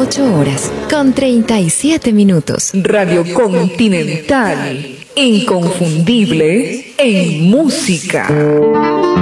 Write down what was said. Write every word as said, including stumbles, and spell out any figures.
dieciocho horas con treinta y siete minutos. Radio Continental, inconfundible en música.